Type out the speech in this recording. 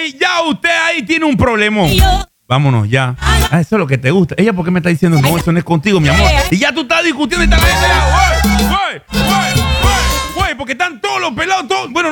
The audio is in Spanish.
ya usted ahí tiene un problemón. Vámonos ya. Ah, eso es lo que te gusta. Ella, ¿por qué me está diciendo no? Eso no es contigo, mi amor. Y ya tú estás discutiendo y estás la gente. Güey, porque están todos los pelados, todos. Bueno,